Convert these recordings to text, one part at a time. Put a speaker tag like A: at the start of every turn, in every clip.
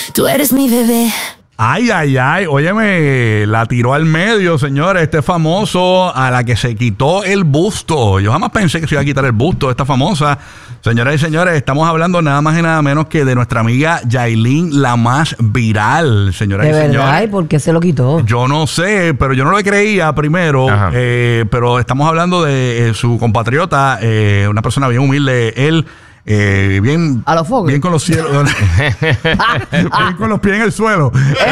A: Tú eres mi bebé.
B: Ay, ay, ay, óyeme, la tiró al medio, señores, este famoso a la que se quitó el busto. Yo jamás pensé que se iba a quitar el busto de esta famosa. Señoras y señores, estamos hablando nada más y nada menos que de nuestra amiga Yailin, la más viral, señoras y señores.
C: ¿De verdad? ¿Y por qué se lo quitó?
B: Yo no sé, pero yo no lo creía primero, pero estamos hablando de su compatriota, una persona bien humilde, él... bien
C: a los focos,
B: bien con los cielos, bien con los pies en el suelo.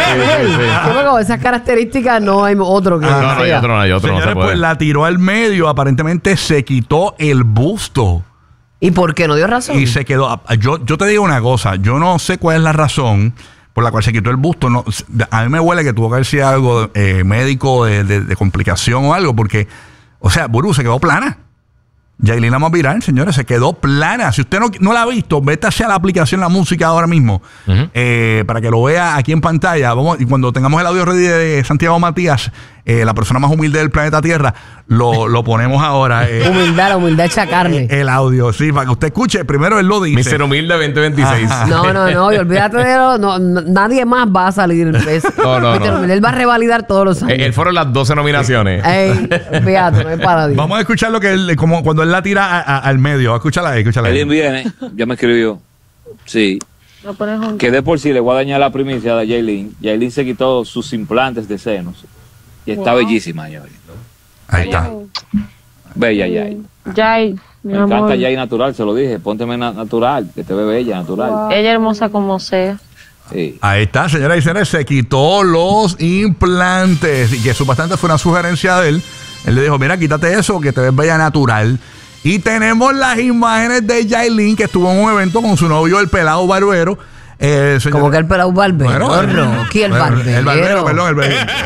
C: Con esas características no hay otro que
D: no hay otro.
B: Señores,
D: no se puede.
B: pues la tiró al medio, aparentemente se quitó el busto.
C: ¿Y por qué no dio razón?
B: Y se quedó. Yo te digo una cosa, yo no sé cuál es la razón por la cual se quitó el busto. No, a mí me huele que tuvo que haber sido algo médico de complicación o algo, porque, o sea, Buru se quedó plana. Yailin la más viral, señores, se quedó plana. Si usted no la ha visto, vete hacia la aplicación La Música ahora mismo, para que lo vea aquí en pantalla. Y cuando tengamos el audio ready de Santiago Matías, la persona más humilde del planeta Tierra, lo ponemos ahora.
C: La humildad echa carne.
B: El audio, sí, para que usted escuche. Primero él lo dice.
D: Mr. Humilde 2026.
C: No, y olvídate nadie más va a salir.
D: No.
C: Él va a revalidar todos los años.
D: Él fueron las 12 nominaciones.
C: Fíjate, no es para Dios.
B: Vamos a escuchar lo que él, como cuando él la tira al medio. Escúchala ahí.
E: Yailin viene, ya me escribió. Sí. Que de por sí le voy a dañar la primicia de Yailin. Yailin se quitó sus implantes de senos. Y está bellísima, Yailin.
B: Ahí está.
E: Bella, Yailin. Me encanta Yailin natural, se lo dije. Pónteme natural, que te ve bella, natural.
F: Ella hermosa como sea.
B: Sí. Ahí está, señoras y señores, se quitó los implantes. Y que supuestamente fue una sugerencia de él. Él le dijo, mira, quítate eso, que te ves bella natural. Y tenemos las imágenes de Yailin, que estuvo en un evento con su novio, el pelado barbero.
C: Como que el pelado barbero, Rocky, el barbero.
B: El barbero, perdón,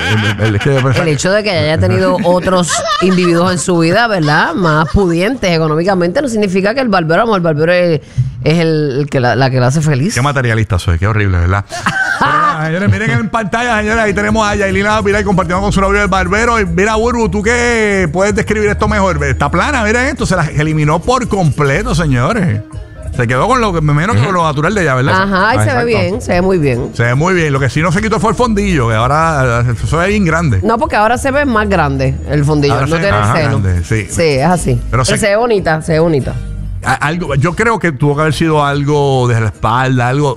C: el hecho de que haya tenido otros individuos en su vida, ¿verdad? Más pudientes económicamente, no significa que el barbero es el que la que la hace feliz.
B: Qué materialista soy, qué horrible, ¿verdad? Pero, señores, miren en pantalla, señores, ahí tenemos a Yailin Viral compartiendo con su novio el barbero. Y mira, Burbu, ¿tú qué puedes describir esto mejor? Está plana, miren esto, se la eliminó por completo, señores. Se quedó con lo que menos que con lo natural de ella, ¿verdad?
C: Ajá, y se ve bien, se ve muy bien.
B: Se ve muy bien. Lo que sí no se quitó fue el fondillo, que ahora se ve bien grande.
C: No, porque ahora se ve más grande el fondillo, ahora no tiene el seno. Grande, sí, es así. Pero se ve bonita,
B: Algo, yo creo que tuvo que haber sido algo de la espalda, algo.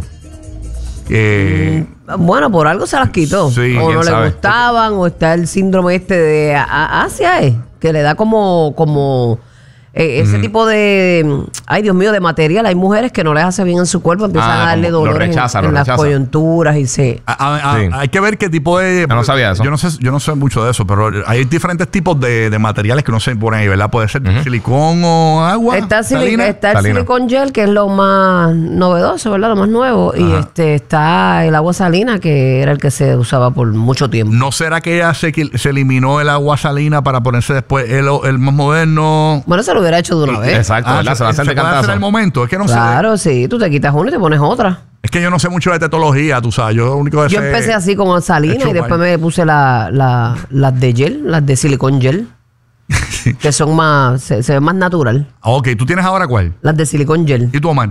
C: Bueno, por algo se las quitó. Sí, o no le gustaban, o está el síndrome de Asia, que le da como ese tipo de, ay Dios mío, de material. Hay mujeres que no les hace bien en su cuerpo, empiezan a darle dolor en las coyunturas y sí.
B: Hay que ver qué tipo de...
D: No sabía eso.
B: Yo no sé mucho de eso, pero hay diferentes tipos de materiales que uno se pone ahí, ¿verdad? Puede ser silicón o agua.
C: Está el silicón gel, que es lo más novedoso, ¿verdad? Lo más nuevo. Y está el agua salina, que era el que se usaba por mucho tiempo.
B: ¿No será que ella se eliminó el agua salina para ponerse después el más moderno?
C: Bueno, se lo hubiera hecho de una vez.
D: Exacto, ¿verdad? Se va a hacer de cantazo.
B: En el momento, es que no sé.
C: Claro, sí, tú te quitas una y te pones otra.
B: Es que yo no sé mucho de tetología, tú sabes. Yo
C: empecé así con salina y después me puse las de gel, las de silicón gel. Que son más, se ve más natural.
B: Ok, ¿tú tienes ahora cuál?
C: Las de silicón gel.
B: ¿Y tu Omar?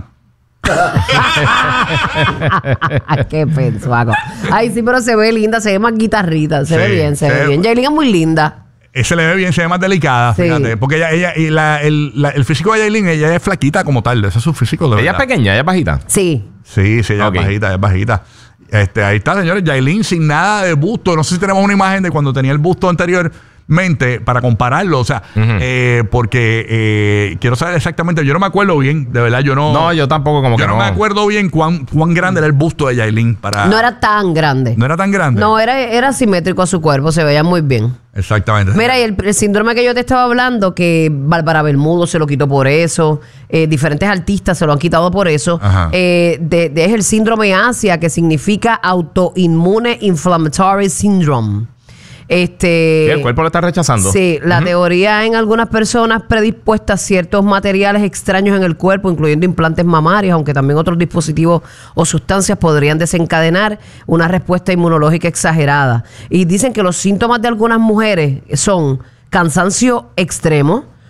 C: Qué pensuaco. Ay, sí, pero se ve linda, se ve más guitarrita, se ve bien. Yailin es muy linda.
B: Se le ve bien, se ve más delicada, fíjate. Porque el físico de Yailin, ella es flaquita como tal. Ese es su físico de
D: ¿Ella es pequeña? ¿Ella es bajita?
C: Sí,
B: ella es bajita. Ahí está, señores. Yailin sin nada de busto. No sé si tenemos una imagen de cuando tenía el busto anteriormente para compararlo. O sea, porque quiero saber exactamente. Yo no me acuerdo bien, de verdad.
D: No, yo tampoco,
B: yo no me acuerdo bien cuán grande era el busto de Yailin.
C: No era tan grande.
B: ¿No era tan grande?
C: No, era simétrico a su cuerpo. Se veía muy bien.
B: Exactamente.
C: Mira, y el síndrome que yo te estaba hablando, que Bárbara Bermudo se lo quitó por eso, diferentes artistas se lo han quitado por eso, es el síndrome Asia, que significa Autoimmune Inflammatory Syndrome.
D: El cuerpo lo está rechazando.
C: Sí, la teoría en algunas personas predispuestas a ciertos materiales extraños en el cuerpo, incluyendo implantes mamarios, aunque también otros dispositivos o sustancias podrían desencadenar una respuesta inmunológica exagerada. Y dicen que los síntomas de algunas mujeres son cansancio extremo,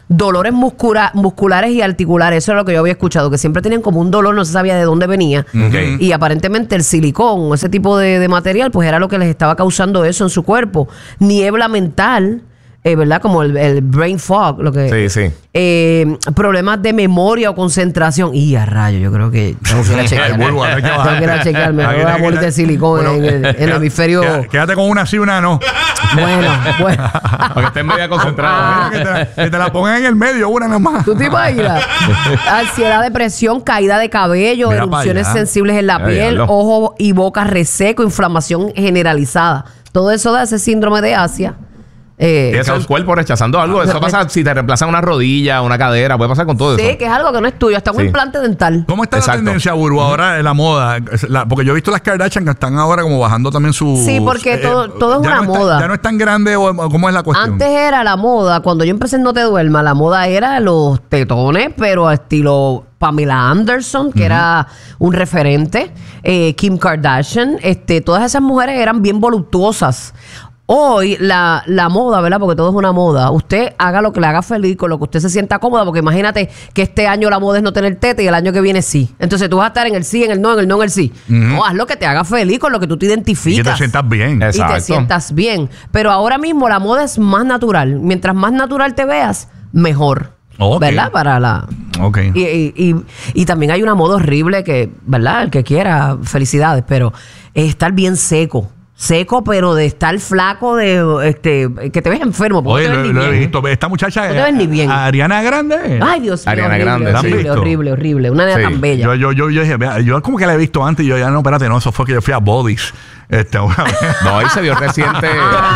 C: dolores musculares y articulares. Eso es lo que yo había escuchado, que siempre tenían como un dolor, no se sabía de dónde venía.
B: Okay.
C: Y aparentemente el silicón, ese tipo de material, pues era lo que les estaba causando eso en su cuerpo. Niebla mental, ¿verdad? Como el brain fog, lo que...
D: Sí.
C: Problemas de memoria o concentración. Y a rayo, yo creo que tengo que ir a chequearme. Tengo que ir a chequearme. Me voy a morir de silicón en el hemisferio.
B: Quédate con una sí, una no.
C: Bueno.
D: Porque estés media concentrado.
B: Que te la pongan en el medio, una nomás.
C: ¿Tú te imaginas? Ansiedad, depresión, caída de cabello,
B: Mira
C: erupciones sensibles en la piel, ojo y boca reseco, inflamación generalizada. Todo eso da ese síndrome de Asia.
D: Es el cuerpo rechazando algo. Eso pasa si te reemplazan una rodilla, una cadera. Puede pasar con todo eso.
C: Sí, que es algo que no es tuyo. Hasta un implante dental.
B: ¿Cómo está la tendencia, Buru, ahora en la moda? Porque yo he visto las Kardashian que están ahora como bajando también su...
C: Sí, porque todo es una moda.
B: Ya no es tan grande. ¿Cómo es la cuestión?
C: Antes era la moda. Cuando yo empecé en No Te Duermas, la moda era los tetones, pero estilo Pamela Anderson, que era un referente. Kim Kardashian. Todas esas mujeres eran bien voluptuosas. Hoy la moda, ¿verdad? Porque todo es una moda. Usted haga lo que le haga feliz, con lo que usted se sienta cómoda, porque imagínate que este año la moda es no tener teta y el año que viene sí. Entonces tú vas a estar en el sí, en el no, en el sí. No, haz lo que te haga feliz, con lo que tú te identificas.
B: Y que te sientas bien.
C: Y te sientas bien. Pero ahora mismo la moda es más natural. Mientras más natural te veas, mejor.
B: Okay.
C: ¿Verdad? Para la...
B: Okay.
C: Y también hay una moda horrible que, ¿verdad? El que quiera, felicidades, pero es estar bien seco, pero de estar flaco, que te ves enfermo.
B: Oye, lo he visto. Esta muchacha
C: no te ves ni bien.
B: Ariana Grande.
C: Ay, Dios mío.
D: Ariana Grande,
C: horrible. Una nena tan bella.
B: Yo dije, yo como que la he visto antes y yo ya no, espérate, no, eso fue que yo fui a Bodies.
D: No, y se vio reciente.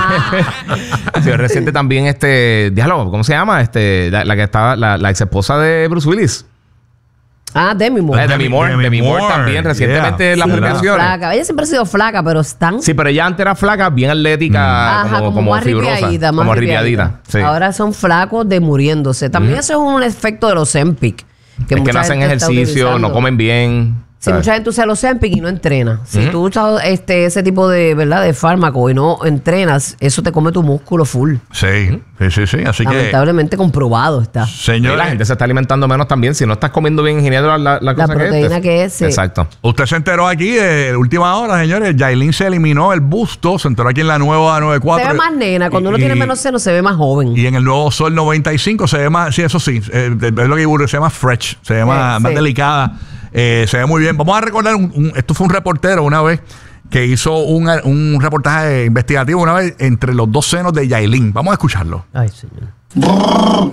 D: Se vio reciente también diálogo, ¿cómo se llama? La que estaba, la ex esposa de Bruce Willis.
C: Demi Moore.
D: Demi Moore también, recientemente en las publicaciones.
C: Flaca. Ella siempre ha sido flaca, pero están...
D: Sí, pero ella antes era flaca, bien atlética, como más fibrosa. Como ripiadita. Sí.
C: Ahora son flacos de muriéndose. También eso es un efecto de los Ozempic.
D: Es que no hacen ejercicio, no comen bien.
C: Si mucha gente usa los Ozempic y no entrena. Si tú usas ese tipo de, ¿verdad?, de fármaco y no entrenas, eso te come tu músculo full.
B: Sí. Así
C: lamentablemente comprobado está.
B: Señores,
D: la gente se está alimentando menos también. Si no estás comiendo bien, ingeniero, la cosa
C: proteína que es.
D: Exacto.
B: Usted se enteró aquí de última hora, señores. Yailin se eliminó el busto. Se enteró aquí en la nueva 94.
C: Se ve más nena. Cuando uno tiene menos seno, se ve más joven.
B: Y en el nuevo Sol 95 se ve más... Sí, eso sí. Es lo que se ve más fresh. Se ve más delicada. Se ve muy bien. Vamos a recordar, esto fue un reportero una vez que hizo un reportaje investigativo una vez entre los dos senos de Yailin. Vamos a escucharlo.
C: Ay, señor.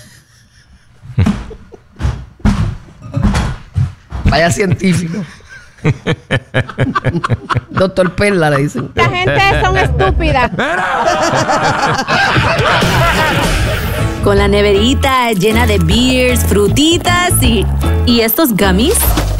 C: Vaya científico. Doctor Perla le dicen.
A: La gente son estúpidas.
F: Con la neverita llena de beers, frutitas y estos gummies.